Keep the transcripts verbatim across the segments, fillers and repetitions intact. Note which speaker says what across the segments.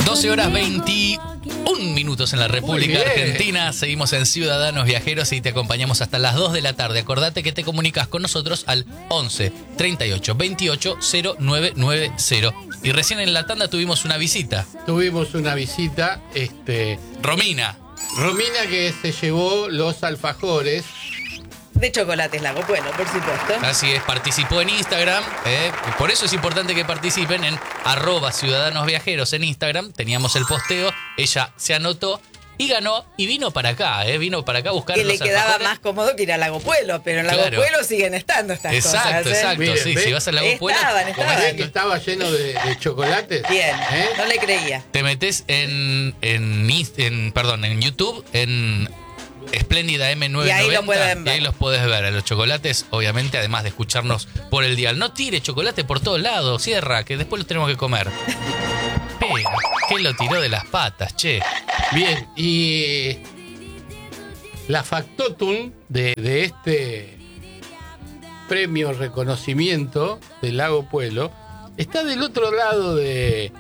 Speaker 1: doce horas veintiún minutos en la República Argentina. Seguimos en Ciudadanos Viajeros y te acompañamos hasta las dos de la tarde. Acordate que te comunicas con nosotros al once, treinta y ocho, veintiocho, cero nueve nueve cero. Y recién en la tanda tuvimos una visita.
Speaker 2: Tuvimos una visita, este...
Speaker 1: Romina.
Speaker 2: Romina, que se llevó los alfajores.
Speaker 3: De chocolates Lago Puelo, por supuesto.
Speaker 1: Así es, participó en Instagram. Eh, por eso es importante que participen en arroba Ciudadanos Viajeros en Instagram. Teníamos el posteo, ella se anotó y ganó y vino para acá, eh, vino para acá a buscar
Speaker 3: que
Speaker 1: los
Speaker 3: le quedaba
Speaker 1: alfajores.
Speaker 3: Más cómodo que ir a Lago Puelo, pero en Lago
Speaker 1: Claro.
Speaker 3: Puelo siguen estando estas
Speaker 1: Exacto,
Speaker 3: cosas. ¿eh?
Speaker 1: exacto,
Speaker 2: Miren,
Speaker 1: sí,
Speaker 2: ¿ves?
Speaker 1: si vas al Lago Puelo,
Speaker 3: Estaban,
Speaker 2: Como
Speaker 3: estaban.
Speaker 2: ven que estaba lleno de, de chocolates.
Speaker 3: Bien,
Speaker 2: ¿eh?
Speaker 3: no le creía.
Speaker 1: te metes en, en, Inst- en, perdón, en YouTube, en Espléndida M nueve noventa
Speaker 3: Y ahí lo pueden ver.
Speaker 1: y ahí los podés ver. A los chocolates, obviamente, además de escucharnos por el dial. No tire chocolate por todos lados, cierra, que después los tenemos que comer. Pero, ¿qué lo tiró de las patas, che?
Speaker 2: Bien, y la factotum de, de este premio reconocimiento del Lago Puelo está del otro lado de,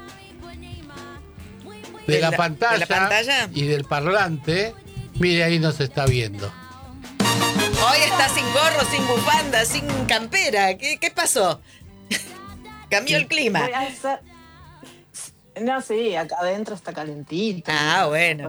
Speaker 2: de,
Speaker 3: ¿De
Speaker 2: la,
Speaker 3: la-
Speaker 2: pantalla
Speaker 3: de la pantalla?
Speaker 2: y del parlante. Mire, ahí nos está viendo.
Speaker 3: Hoy está sin gorro, sin bufanda, sin campera. ¿Qué, qué pasó? Cambió el clima.
Speaker 4: Voy a hacer- No, sí, acá adentro está calentito.
Speaker 3: Ah, bueno.